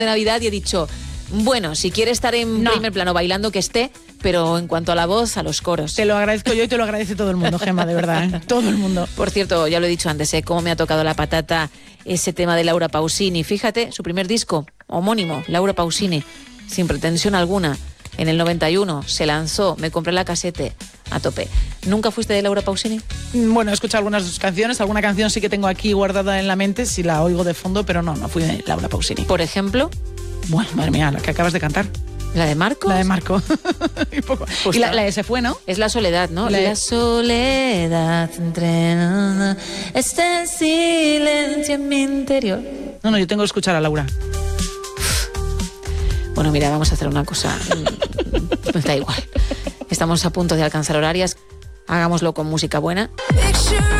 de Navidad y he dicho, bueno, si quiere estar en primer plano bailando, que esté, pero en cuanto a la voz, a los coros. Te lo agradezco yo y te lo agradece todo el mundo, Gemma, de verdad, ¿eh? Todo el mundo. Por cierto, ya lo he dicho antes, cómo me ha tocado la patata ese tema de Laura Pausini. Fíjate, su primer disco, homónimo, Laura Pausini, sin pretensión alguna. En el 91 se lanzó, me compré la casete a tope. ¿Nunca fuiste de Laura Pausini? Bueno, he escuchado algunas de sus canciones, alguna canción sí que tengo aquí guardada en la mente, si la oigo de fondo, pero no fui de Laura Pausini. Por ejemplo... Bueno, madre mía, la que acabas de cantar. ¿La de Marcos? La de Marco. Y la de Se Fue, ¿no? Es La Soledad, ¿no? La soledad entre... está en silencio en mi interior. No, yo tengo que escuchar a Laura. Bueno, mira, vamos a hacer una cosa. Da igual. Estamos a punto de alcanzar horarias. Hagámoslo con música buena.